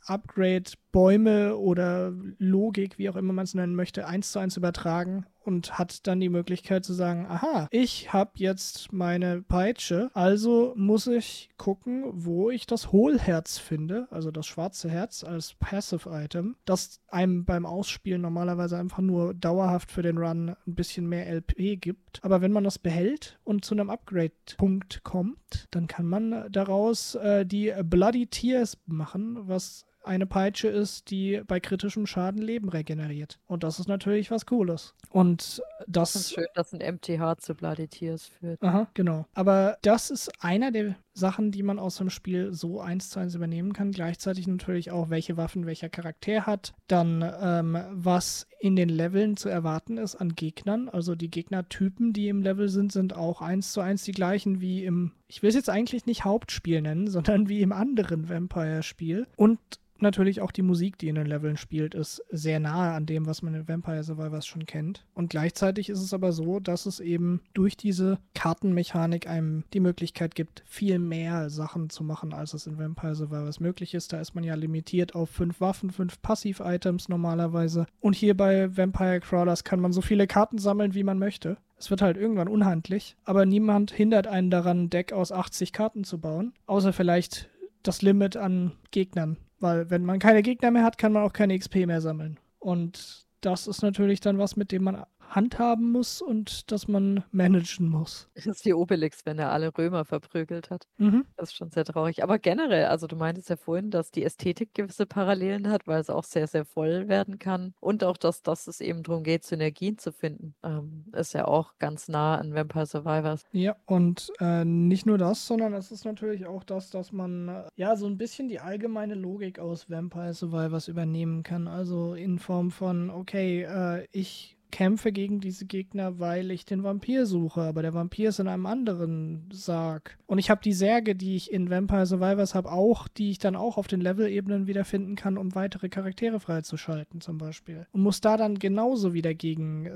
Upgrade-Bäume oder Logik, wie auch immer man es nennen möchte, 1:1 übertragen und hat dann die Möglichkeit zu sagen, aha, ich habe jetzt meine Peitsche, also muss ich gucken, wo ich das Hohlherz finde, also das schwarze Herz als Passive-Item, das einem beim Ausspielen normalerweise einfach nur dauerhaft für den Run ein bisschen mehr LP gibt. Aber wenn man das behält und zu einem Upgrade-Punkt kommt, dann kann man daraus die Bloody Tears machen, was eine Peitsche ist, die bei kritischem Schaden Leben regeneriert. Und das ist natürlich was Cooles. Und Das ist schön, dass ein MTH zu Bloody Tears führt. Aha, genau. Aber das ist einer der Sachen, die man aus dem Spiel so 1:1 übernehmen kann. Gleichzeitig natürlich auch, welche Waffen welcher Charakter hat. Dann, was in den Leveln zu erwarten ist an Gegnern. Also die Gegnertypen, die im Level sind auch 1:1 die gleichen wie im, ich will es jetzt eigentlich nicht Hauptspiel nennen, sondern wie im anderen Vampire-Spiel. Und natürlich auch die Musik, die in den Leveln spielt, ist sehr nahe an dem, was man in Vampire Survivors schon kennt. Und gleichzeitig ist es aber so, dass es eben durch diese Kartenmechanik einem die Möglichkeit gibt, viel mehr Sachen zu machen, als es in Vampire Survivors möglich ist. Da ist man ja limitiert auf 5 Waffen, 5 Passiv-Items normalerweise. Und hier bei Vampire Crawlers kann man so viele Karten sammeln, wie man möchte. Es wird halt irgendwann unhandlich, aber niemand hindert einen daran, ein Deck aus 80 Karten zu bauen, außer vielleicht das Limit an Gegnern. Weil wenn man keine Gegner mehr hat, kann man auch keine XP mehr sammeln. Und das ist natürlich dann was, mit dem man handhaben muss und das man managen muss. Das ist wie Obelix, wenn er alle Römer verprügelt hat. Mhm. Das ist schon sehr traurig. Aber generell, also du meintest ja vorhin, dass die Ästhetik gewisse Parallelen hat, weil es auch sehr, sehr voll werden kann. Und auch, dass es eben darum geht, Synergien zu finden. Ist ja auch ganz nah an Vampire Survivors. Ja, und nicht nur das, sondern es ist natürlich auch das, dass man ja so ein bisschen die allgemeine Logik aus Vampire Survivors übernehmen kann. Also in Form von, okay, ich kämpfe gegen diese Gegner, weil ich den Vampir suche, aber der Vampir ist in einem anderen Sarg. Und ich habe die Särge, die ich in Vampire Survivors habe, auch, die ich dann auch auf den Level-Ebenen wiederfinden kann, um weitere Charaktere freizuschalten zum Beispiel. Und muss da dann genauso wieder gegen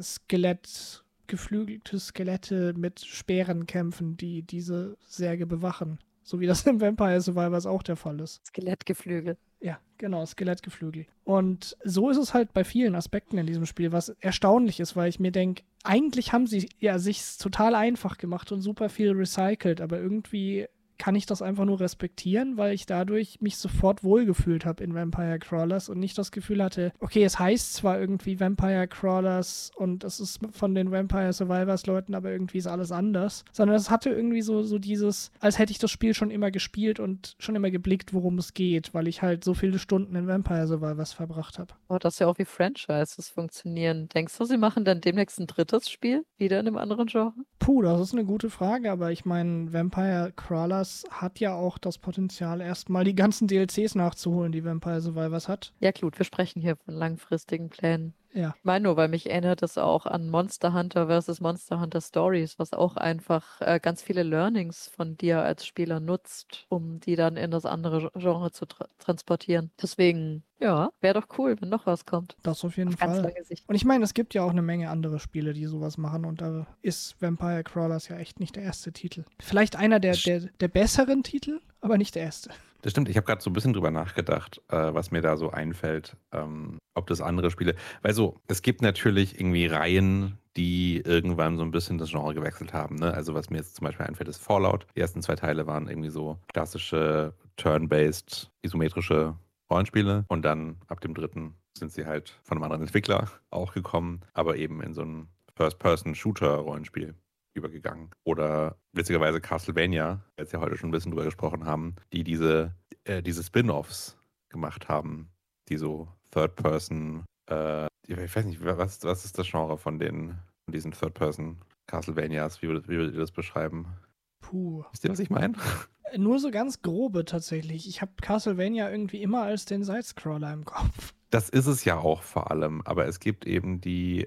geflügelte Skelette mit Speeren kämpfen, die diese Särge bewachen. So wie das in Vampire Survivors auch der Fall ist. Skelettgeflügel. Ja, genau, Skelettgeflügel. Und so ist es halt bei vielen Aspekten in diesem Spiel, was erstaunlich ist, weil ich mir denke, eigentlich haben sie ja sich's total einfach gemacht und super viel recycelt, aber irgendwie kann ich das einfach nur respektieren, weil ich dadurch mich sofort wohlgefühlt habe in Vampire Crawlers und nicht das Gefühl hatte, okay, es heißt zwar irgendwie Vampire Crawlers und es ist von den Vampire Survivors Leuten, aber irgendwie ist alles anders, sondern es hatte irgendwie so dieses, als hätte ich das Spiel schon immer gespielt und schon immer geblickt, worum es geht, weil ich halt so viele Stunden in Vampire Survivors verbracht habe. Aber das ist ja auch wie Franchises funktionieren. Denkst du, sie machen dann demnächst ein drittes Spiel? Wieder in einem anderen Genre? Puh, das ist eine gute Frage, aber ich meine, Vampire Crawlers hat ja auch das Potenzial, erstmal die ganzen DLCs nachzuholen, die Vampire Survivors hat. Ja, gut, wir sprechen hier von langfristigen Plänen. Ja. Ich meine nur, weil mich erinnert es auch an Monster Hunter versus Monster Hunter Stories, was auch einfach ganz viele Learnings von dir als Spieler nutzt, um die dann in das andere Genre zu transportieren. Deswegen, ja, wäre doch cool, wenn noch was kommt. Das auf jeden Auf ganz Fall. lange Sicht. Und ich meine, es gibt ja auch eine Menge andere Spiele, die sowas machen und da ist Vampire Crawlers ja echt nicht der erste Titel. Vielleicht einer der besseren Titel, aber nicht der erste. Das stimmt, ich habe gerade so ein bisschen drüber nachgedacht, was mir da so einfällt, ob das andere Spiele, weil so, es gibt natürlich irgendwie Reihen, die irgendwann so ein bisschen das Genre gewechselt haben, ne? Also was mir jetzt zum Beispiel einfällt, ist Fallout. Die ersten 2 Teile waren irgendwie so klassische Turn-based, isometrische Rollenspiele und dann ab dem 3. sind sie halt von einem anderen Entwickler auch gekommen, aber eben in so ein First-Person-Shooter-Rollenspiel übergegangen. Oder witzigerweise Castlevania, als wir heute schon ein bisschen drüber gesprochen haben, die diese Spin-Offs gemacht haben, die so Third-Person, ich weiß nicht, was ist das Genre von diesen Third-Person Castlevanias, wie würdet ihr das beschreiben? Puh. Wisst ihr, was ich meine? Nur so ganz grobe tatsächlich. Ich habe Castlevania irgendwie immer als den Sidescroller im Kopf. Das ist es ja auch vor allem, aber es gibt eben diese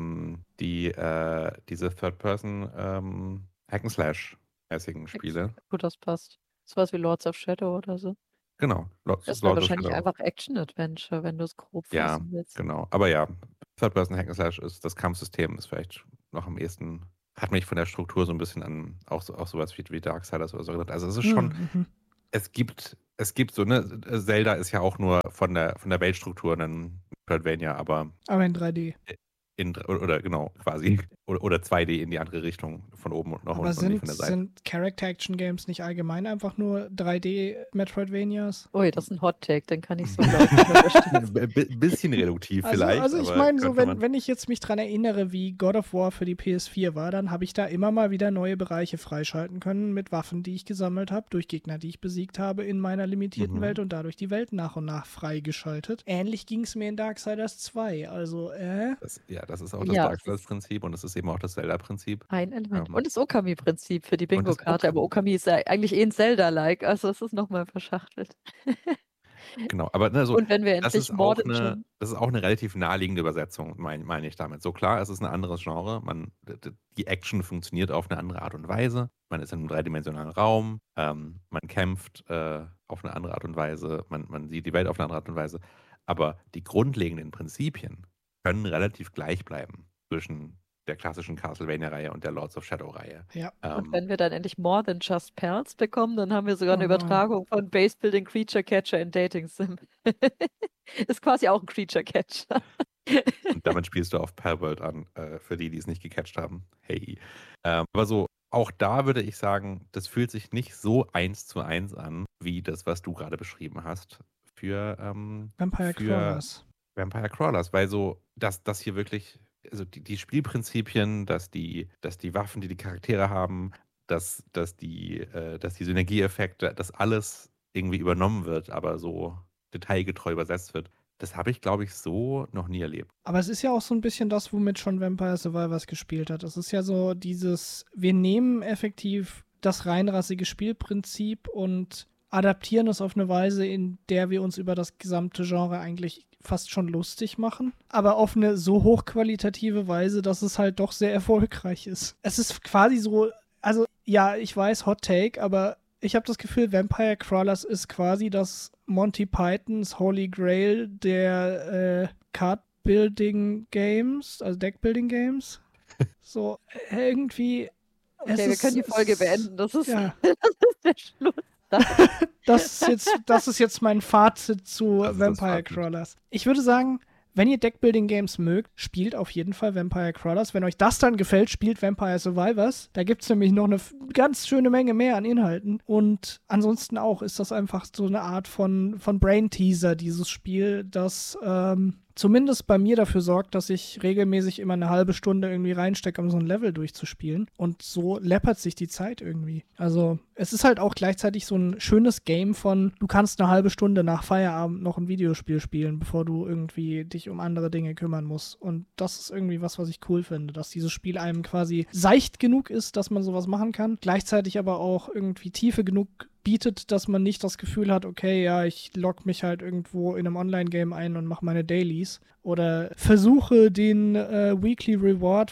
Third-Person Hack-and-Slash-mäßigen Spiele. Gut, das passt. Sowas wie Lords of Shadow oder so. Genau. Das wäre wahrscheinlich einfach Action-Adventure, wenn du es grob fassen willst. Genau. Aber ja, Third-Person Hack-and-Slash ist das Kampfsystem, ist vielleicht noch am ehesten, hat mich von der Struktur so ein bisschen an auch sowas wie Darksiders oder so gedacht. Also es ist schon, es gibt es gibt so, ne, Zelda ist ja auch nur von der Weltstruktur ein Metroidvania, aber Aber in 3D. oder genau, quasi. Oder 2D in die andere Richtung, von oben und nach Aber unten und nicht von der Seite. sind Character-Action-Games nicht allgemein einfach nur 3D-Metroidvanias? Ui, das ist ein Hot-Take, den kann ich so laut nicht unterstützen. Bisschen reduktiv vielleicht. Also ich aber meine, so könnte man- wenn ich jetzt mich dran erinnere, wie God of War für die PS4 war, dann habe ich da immer mal wieder neue Bereiche freischalten können mit Waffen, die ich gesammelt habe, durch Gegner, die ich besiegt habe in meiner limitierten Welt und dadurch die Welt nach und nach freigeschaltet. Ähnlich ging es mir in Darksiders 2. Also, Das ist auch das Ja, Dark Souls-Prinzip und das ist eben auch das Zelda-Prinzip. Ein Element. Ähm, Und das Okami-Prinzip für die und das Bingo-Karte. Aber Okami ist ja eigentlich ein Zelda-like. Also es ist nochmal verschachtelt. Genau, aber ne, so, Und wenn wir das endlich ist auch morden eine, schon. das ist auch eine relativ naheliegende Übersetzung, meine ich damit. So klar, es ist ein anderes Genre. Die Action funktioniert auf eine andere Art und Weise. Man ist in einem dreidimensionalen Raum, man kämpft auf eine andere Art und Weise, man sieht die Welt auf eine andere Art und Weise. Aber die grundlegenden Prinzipien können relativ gleich bleiben zwischen der klassischen Castlevania-Reihe und der Lords of Shadow-Reihe. ja. Und wenn wir dann endlich More Than Just Pals bekommen, dann haben wir sogar eine Oh no. Übertragung von Base Building Creature Catcher in Dating Sim. Ist quasi auch ein Creature Catcher. Und damit spielst du auf Palworld an, für die es nicht gecatcht haben. Hey. Aber so, auch da würde ich sagen, das fühlt sich nicht so 1:1 an, wie das, was du gerade beschrieben hast, für Vampire Crawlers. Vampire Crawlers, weil so, dass hier wirklich, also die Spielprinzipien, dass die Waffen, die Charaktere haben, dass die Synergieeffekte, dass alles irgendwie übernommen wird, aber so detailgetreu übersetzt wird, das habe ich, glaube ich, so noch nie erlebt. Aber es ist ja auch so ein bisschen das, womit schon Vampire Survivors gespielt hat. Es ist ja so dieses, wir nehmen effektiv das reinrassige Spielprinzip und adaptieren es auf eine Weise, in der wir uns über das gesamte Genre eigentlich fast schon lustig machen, aber auf eine so hochqualitative Weise, dass es halt doch sehr erfolgreich ist. Es ist quasi so, also ja, ich weiß, Hot Take, aber ich habe das Gefühl, Vampire Crawlers ist quasi das Monty Pythons Holy Grail der Card-Building Games, also Deck-Building Games. So, irgendwie. Okay, wir können die Folge beenden. Das ist, Ja. das ist der Schluss. Das ist jetzt mein Fazit zu Das ist das Vampire Fazit. Crawlers. Ich würde sagen, wenn ihr Deckbuilding-Games mögt, spielt auf jeden Fall Vampire Crawlers. Wenn euch das dann gefällt, spielt Vampire Survivors. Da gibt es nämlich noch eine ganz schöne Menge mehr an Inhalten. Und ansonsten auch ist das einfach so eine Art von Brain-Teaser, dieses Spiel, das zumindest bei mir dafür sorgt, dass ich regelmäßig immer eine halbe Stunde irgendwie reinstecke, um so ein Level durchzuspielen. Und so läppert sich die Zeit irgendwie. Also es ist halt auch gleichzeitig so ein schönes Game von, du kannst eine halbe Stunde nach Feierabend noch ein Videospiel spielen, bevor du irgendwie dich um andere Dinge kümmern musst. Und das ist irgendwie was ich cool finde, dass dieses Spiel einem quasi seicht genug ist, dass man sowas machen kann, gleichzeitig aber auch irgendwie Tiefe genug bietet, dass man nicht das Gefühl hat, okay, ja, ich logge mich halt irgendwo in einem Online-Game ein und mache meine Dailies oder versuche den Weekly Reward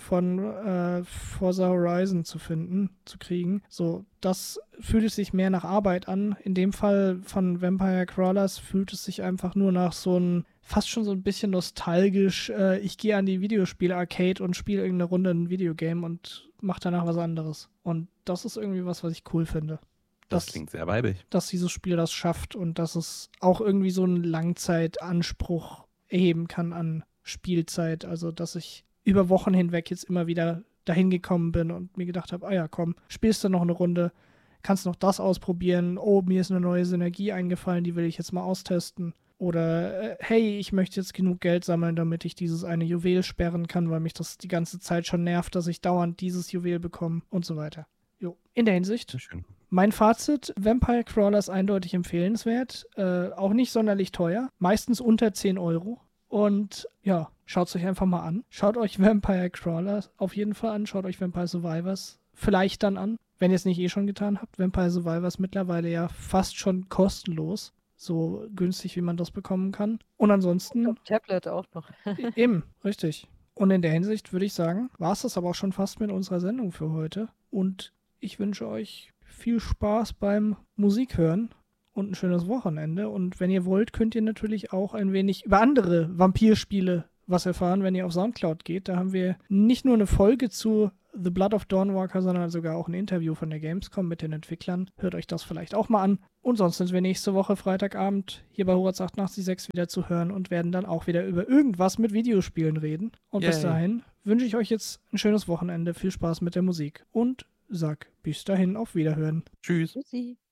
von Forza Horizon zu kriegen. So, das fühlt es sich mehr nach Arbeit an. In dem Fall von Vampire Crawlers fühlt es sich einfach nur nach so ein fast schon so ein bisschen nostalgisch, ich gehe an die Videospiel-Arcade und spiele irgendeine Runde ein Videogame und mache danach was anderes. Und das ist irgendwie was ich cool finde. Das klingt sehr weibig. Dass dieses Spiel das schafft und dass es auch irgendwie so einen Langzeitanspruch erheben kann an Spielzeit. Also, dass ich über Wochen hinweg jetzt immer wieder dahin gekommen bin und mir gedacht habe, ah ja, komm, spielst du noch eine Runde, kannst noch das ausprobieren. Oh, mir ist eine neue Synergie eingefallen, die will ich jetzt mal austesten. Oder, hey, ich möchte jetzt genug Geld sammeln, damit ich dieses eine Juwel sperren kann, weil mich das die ganze Zeit schon nervt, dass ich dauernd dieses Juwel bekomme und so weiter. Jo. In der Hinsicht, Sehr schön. mein Fazit, Vampire Crawlers eindeutig empfehlenswert, auch nicht sonderlich teuer, meistens unter 10 Euro. Und ja, schaut es euch einfach mal an. Schaut euch Vampire Crawlers auf jeden Fall an, schaut euch Vampire Survivors vielleicht dann an, wenn ihr es nicht schon getan habt. Vampire Survivors mittlerweile ja fast schon kostenlos, so günstig wie man das bekommen kann. Und ansonsten Auf Tablet auch noch. eben, richtig. Und in der Hinsicht würde ich sagen, war es das aber auch schon fast mit unserer Sendung für heute. Und ich wünsche euch viel Spaß beim Musikhören und ein schönes Wochenende. Und wenn ihr wollt, könnt ihr natürlich auch ein wenig über andere Vampirspiele was erfahren, wenn ihr auf Soundcloud geht. Da haben wir nicht nur eine Folge zu The Blood of Dawnwalker, sondern sogar auch ein Interview von der Gamescom mit den Entwicklern. Hört euch das vielleicht auch mal an. Und sonst sind wir nächste Woche Freitagabend hier bei Horaz 886 wieder zu hören und werden dann auch wieder über irgendwas mit Videospielen reden. Und bis dahin wünsche ich euch jetzt ein schönes Wochenende, viel Spaß mit der Musik und sag bis dahin auf Wiederhören. Tschüss. Tschüssi.